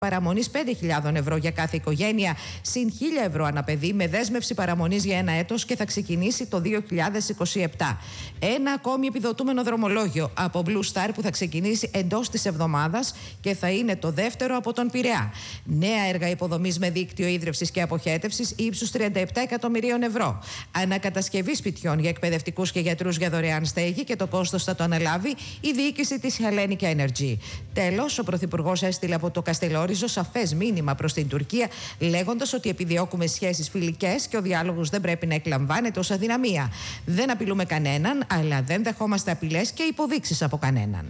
παραμονής 5.000 ευρώ για κάθε οικογένεια, συν 1.000 ευρώ ανά παιδί, με δέσμευση παραμονής για ένα έτος και θα ξεκινήσει το 2027. Ένα ακόμη επιδοτούμενο δρομολόγιο από Blue Star που θα ξεκινήσει εντός της εβδομάδας και θα είναι το δεύτερο από τον Πειραιά. Νέα έργα υποδομής με δίκτυο ίδρυυσης και αποχέτευσης ύψους 37 εκατομμυρίων ευρώ. Ανακατασκευή σπιτιών για εκπαιδευτικούς και γιατρούς για δωρεάν στέγη και το κόστος θα το αναλάβει η διοίκηση της Hellenic Energy. Τέλος, ο Πρωθυπουργός έστειλε από το Καστελόριζο σαφές μήνυμα προς την Τουρκία, λέγοντας ότι επιδιώκουμε σχέσεις φιλικές και ο διάλογος δεν πρέπει να εκλαμβάνεται ως αδυναμία. Δεν απειλούμε κανέναν, αλλά δεν δεχόμαστε απειλές και υποδείξεις από κανέναν.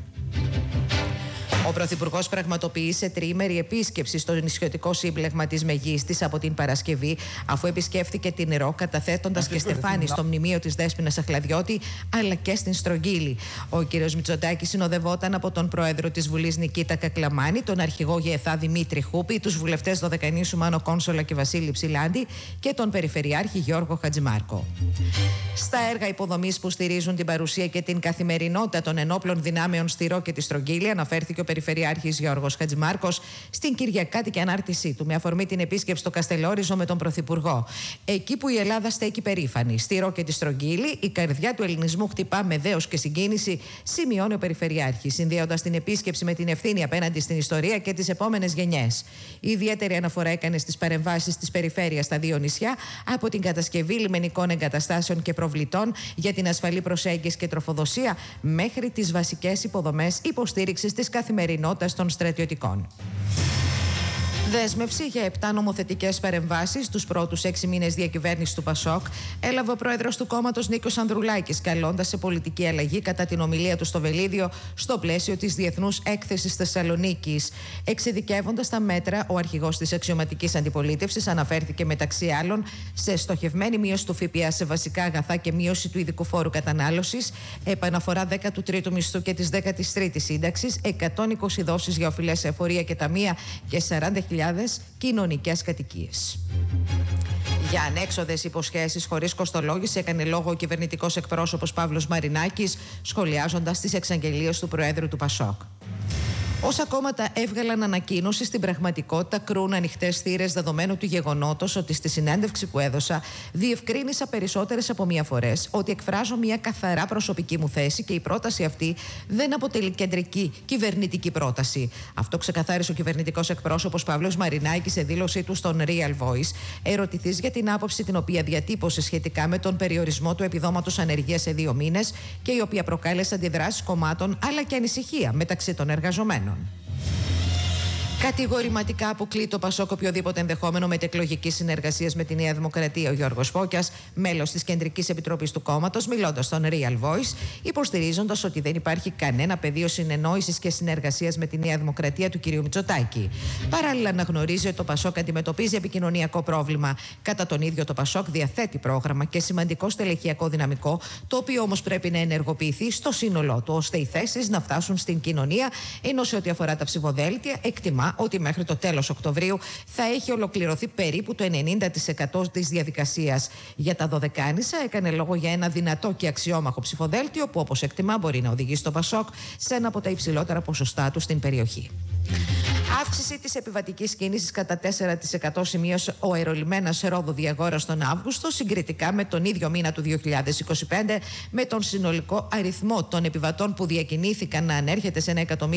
Ο Πρωθυπουργός πραγματοποίησε τριήμερη επίσκεψη στο νησιωτικό σύμπλεγμα της Μεγίστης από την Παρασκευή, αφού επισκέφθηκε την Ρο, καταθέτοντας και στεφάνι στο μνημείο της Δέσποινας Αχλαδιώτη, αλλά και στην Στρογγύλη. Ο κ. Μητσοτάκης συνοδευόταν από τον Πρόεδρο της Βουλής Νικήτα Κακλαμάνη, τον Αρχηγό ΓΕΘΑ Δημήτρη Χούπη, τους βουλευτές Δωδεκανήσου Μάνο Κόνσολα και Βασίλη Ψηλάντη και τον Περιφερειάρχη Γιώργο Χατζημάρκο. Στα έργα υποδομής που στηρίζουν την παρουσία και την καθημερινότητα των ενόπλων δυνάμεων στη Ρο και τη Στρογγύλη, αναφέρθηκε ο Περιφερειάρχης Γιώργος Χατζημάρκος στην κυριακάτικη ανάρτησή του με αφορμή την επίσκεψη στο Καστελόριζο με τον Πρωθυπουργό. Εκεί που η Ελλάδα στέκει περήφανη, στη Ρο και τη Στρογγύλη, η καρδιά του ελληνισμού χτυπά με δέος και συγκίνηση, σημειώνει ο Περιφερειάρχης, συνδέοντας την επίσκεψη με την ευθύνη απέναντι στην ιστορία και τις επόμενες γενιές. Ιδιαίτερη αναφορά έκανε στις παρεμβάσεις της περιφέρειας στα δύο νησιά, από την κατασκευή λιμενικών εγκαταστάσεων και προβλητών για την ασφαλή προσέγγιση και τροφοδοσία, μέχρι τις βασικές υποδομές υποστήριξης της καθημερινότητας των στρατιωτικών. Δέσμευση για 7 νομοθετικές παρεμβάσεις στους πρώτους 6 μήνες διακυβέρνησης του ΠΑΣΟΚ έλαβε ο πρόεδρος του κόμματος Νίκος Ανδρουλάκης, καλώντας σε πολιτική αλλαγή κατά την ομιλία του στο Βελίδιο στο πλαίσιο της Διεθνούς Έκθεσης Θεσσαλονίκης. Εξειδικεύοντας τα μέτρα, ο αρχηγός της αξιωματικής αντιπολίτευσης αναφέρθηκε μεταξύ άλλων σε στοχευμένη μείωση του ΦΠΑ σε βασικά αγαθά και μείωση του ειδικού φόρου κατανάλωσης, επαναφορά 13ου μισθού και της 13ης σύνταξης, 120 δόσεις για οφειλές εφορία και ταμεία και 40.000 κοινωνικές κατοικίες. Για ανέξοδες υποσχέσεις χωρίς κοστολόγηση έκανε λόγο ο κυβερνητικός εκπρόσωπος Παύλος Μαρινάκης, σχολιάζοντας τις εξαγγελίες του Προέδρου του ΠΑΣΟΚ. Όσα κόμματα έβγαλαν ανακοίνωση, στην πραγματικότητα κρούν ανοιχτές θύρες, δεδομένου του γεγονότος ότι στη συνέντευξη που έδωσα διευκρίνησα περισσότερες από μία φορές ότι εκφράζω μία καθαρά προσωπική μου θέση και η πρόταση αυτή δεν αποτελεί κεντρική κυβερνητική πρόταση. Αυτό ξεκαθάρισε ο κυβερνητικός εκπρόσωπος Παύλος Μαρινάκης σε δήλωσή του στον Real Voice, ερωτηθής για την άποψη την οποία διατύπωσε σχετικά με τον περιορισμό του επιδόματος ανεργίας σε 2 μήνες και η οποία προκάλεσε αντιδράσεις κομμάτων αλλά και ανησυχία μεταξύ των εργαζομένων. Κατηγορηματικά αποκλεί το ΠΑΣΟΚ οποιοδήποτε ενδεχόμενο μετεκλογικής συνεργασίας με τη Νέα Δημοκρατία. Ο Γιώργος Φώκιας, μέλος της Κεντρικής Επιτροπής του κόμματος, μιλώντας στον Real Voice, υποστηρίζοντας ότι δεν υπάρχει κανένα πεδίο συνεννόησης και συνεργασίας με τη Νέα Δημοκρατία του κ. Μητσοτάκη. Παράλληλα, αναγνωρίζει ότι το ΠΑΣΟΚ αντιμετωπίζει επικοινωνιακό πρόβλημα. Κατά τον ίδιο, το ΠΑΣΟΚ διαθέτει πρόγραμμα και σημαντικό στελεχειακό δυναμικό, το οποίο όμως πρέπει να ενεργοποιηθεί στο σύνολό του, ώστε οι θέσεις να φτάσουν στην κοινωνία. Ενώ σε ό,τι αφορά τα ψηφοδέλτια, εκτιμά ότι μέχρι το τέλος Οκτωβρίου θα έχει ολοκληρωθεί περίπου το 90% της διαδικασίας. Για τα Δωδεκάνησα έκανε λόγο για ένα δυνατό και αξιόμαχο ψηφοδέλτιο που, όπως εκτιμά, μπορεί να οδηγήσει το ΠΑΣΟΚ σε ένα από τα υψηλότερα ποσοστά του στην περιοχή. Αύξηση της επιβατικής κίνησης κατά 4% σημείωσε ο αερολιμένας Ρόδου Διαγόρας τον Αύγουστο, συγκριτικά με τον ίδιο μήνα του 2025, με τον συνολικό αριθμό των επιβατών που διακινήθηκαν να ανέρχεται σε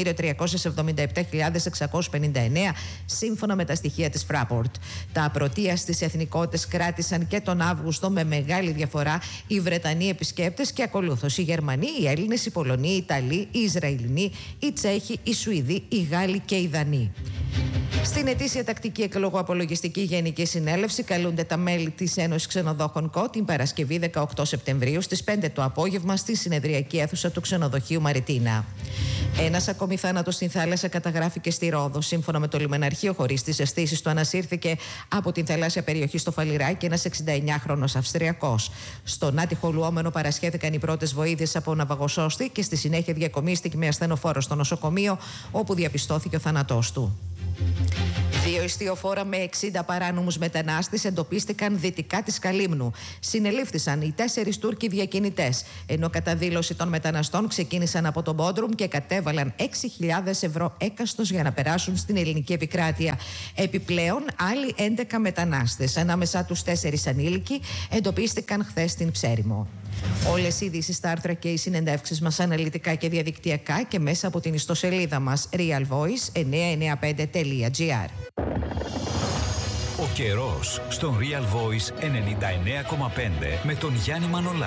1.377.659, σύμφωνα με τα στοιχεία της Fraport. Τα πρωτεία στις εθνικότητες κράτησαν και τον Αύγουστο με μεγάλη διαφορά οι Βρετανοί επισκέπτες και ακολούθως οι Γερμανοί, οι Έλληνες, οι Πολωνοί, οι Ιταλοί, οι Ισραηλινοί, οι Τσέχοι, οι Σουηδοί, οι Γάλλοι και οι Δανείοι. Στην ετήσια τακτική εκλογοαπολογιστική Γενική Συνέλευση καλούνται τα μέλη της Ένωσης Ξενοδόχων ΚΟ την Παρασκευή 18 Σεπτεμβρίου στις 5 το απόγευμα στη συνεδριακή αίθουσα του ξενοδοχείου Μαριτίνα. Ένας ακόμη θάνατος στην θάλασσα καταγράφηκε στη Ρόδο. Σύμφωνα με το λιμεναρχείο, χωρίς τις αισθήσεις του, ανασύρθηκε από την θαλάσσια περιοχή στο Φαλιράκι ένας 69χρονος Αυστριακός. Στον άτυχο λουόμενο παρασχέθηκαν οι πρώτες βοήθειες από ναυαγοσώστη και στη συνέχεια διακομίστηκε με ασθενοφόρο στο νοσοκομείο, όπου διαπιστώθηκε ο θάνατός του. 2 ιστιοφόρα με 60 παράνομους μετανάστες εντοπίστηκαν δυτικά της Καλύμνου. Συνελήφθησαν οι 4 Τούρκοι διακινητές, ενώ κατά δήλωση των μεταναστών ξεκίνησαν από τον Μπόντρουμ και κατέβαλαν 6.000 ευρώ έκαστος για να περάσουν στην ελληνική επικράτεια. Επιπλέον, άλλοι 11 μετανάστες, ανάμεσά τους 4 ανήλικοι, εντοπίστηκαν χθες στην Ψέριμο. Όλες οι ειδήσεις στα άρθρα και οι συνεντεύξεις μας αναλυτικά και διαδικτυακά και μέσα από την ιστοσελίδα μας realvoice995.gr. Ο καιρός στον Real Voice 99,5 με τον Γιάννη Μανολά.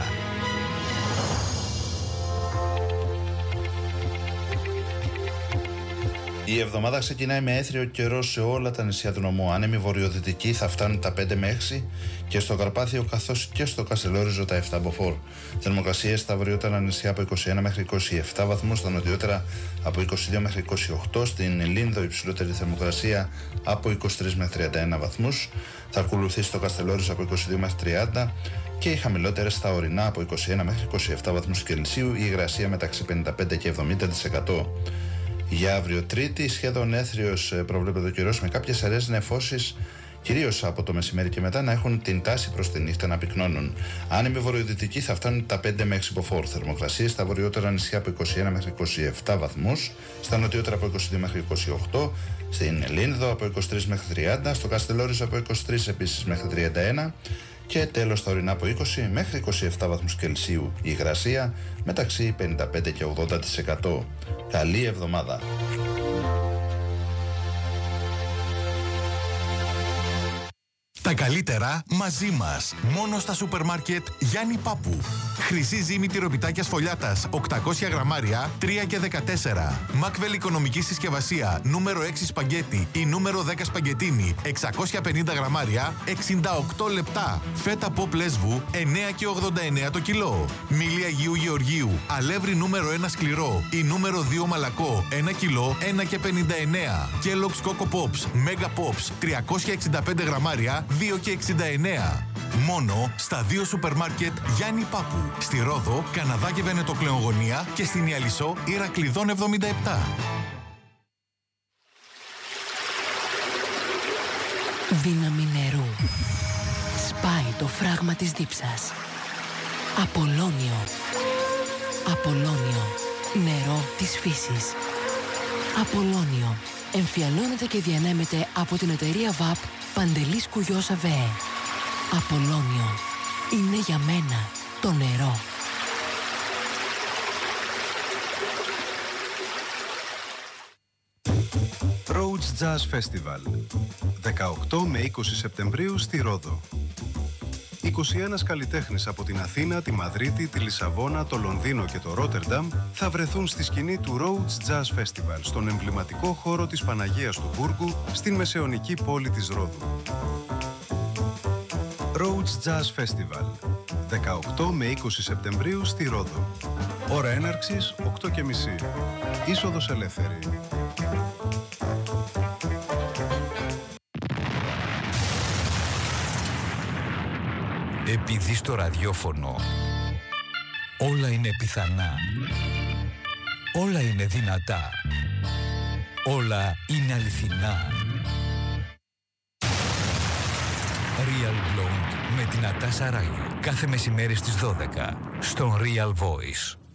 Η εβδομάδα ξεκινάει με έθριο καιρό σε όλα τα νησιά του νομού. Άνεμοι βορειοδυτικοί θα φτάνουν τα 5 με 6 και στο Καρπάθιο καθώς και στο Καστελόριζο τα 7 μποφόρ. Θερμοκρασίες στα βορειότερα νησιά από 21 μέχρι 27 βαθμούς, στα νοτιότερα από 22 μέχρι 28, στην Λίνδο υψηλότερη θερμοκρασία από 23 μέχρι 31 βαθμούς. Θα ακολουθήσει το Καστελόριζο από 22 μέχρι 30 και οι χαμηλότερες στα ορεινά από 21 μέχρι 27 βαθμούς Κελσίου, η υγρασία μεταξύ 55 και 70%. Για αύριο Τρίτη, σχεδόν έθριος προβλέπεται ο καιρός με κάποιες αραιές νεφώσεις, κυρίως από το μεσημέρι και μετά, να έχουν την τάση προς τη νύχτα να πυκνώνουν. Άνεμοι βορειοδυτικοί θα φτάνουν τα 5 με 6 μποφόρ. Θερμοκρασίες στα βορειότερα νησιά από 21 μέχρι 27 βαθμούς, στα νοτιότερα από 22 μέχρι 28, στην Λίνδο από 23 μέχρι 30, στο Καστελόριζο από 23 επίσης μέχρι 31 και τέλος στα ορεινά από 20 μέχρι 27 βαθμούς Κελσίου, η υγρασία μεταξύ 55 και 80%. Καλή εβδομάδα! Τα καλύτερα μαζί μας. Μόνο στα σούπερ μάρκετ Γιάννη Πάπου. Χρυσή ζύμη τυροπιτάκια σφολιάτας 800 γραμμάρια 3 και 14. Μακβέλ οικονομική συσκευασία νούμερο 6 σπαγκέτι ή νούμερο 10 σπαγκετίνι 650 γραμμάρια 68 λεπτά. Φέτα ποπ λέσβου 9 και 89 το κιλό. Μήλι Αγίου Γεωργίου αλεύρι νούμερο 1 σκληρό ή νούμερο 2 μαλακό 1 κιλό 1 και 59. Kellogg's Coco Pops Mega Pops 365 γραμμάρια 2 και 69. Μόνο στα 2 σούπερ μάρκετ Γιάννη Πάπου. Στη Ρόδο, Καναδά και Βενετοκλεογωνία και στην Ιαλισσό Ηρακλειδών 77. Δύναμη νερού. Σπάει το φράγμα της δίψας. Απολώνιο. Απολώνιο. Νερό της φύσης. Απολώνιο. Εμφιαλώνεται και διανέμεται από την εταιρεία ΒΑΠ Παντελής Κουγιός ΑΒΕ. Απολώνιο. Είναι για μένα το νερό. Rhodes Jazz Festival 18 με 20 Σεπτεμβρίου στη Ρόδο. 21 καλλιτέχνες από την Αθήνα, τη Μαδρίτη, τη Λισαβόνα, το Λονδίνο και το Ρότερνταμ θα βρεθούν στη σκηνή του Rhodes Jazz Festival στον εμβληματικό χώρο της Παναγίας του Μπούργου στην μεσαιωνική πόλη της Ρόδου. Rhodes Jazz Festival 18 με 20 Σεπτεμβρίου στη Ρόδο. Ώρα έναρξης 8:30. Είσοδος ελεύθερη. Επειδή στο ραδιόφωνο όλα είναι πιθανά, όλα είναι δυνατά, όλα είναι αληθινά. Real Blonde με την Νατάσα Ράγη. Κάθε μεσημέρι στις 12 στον Real Voice.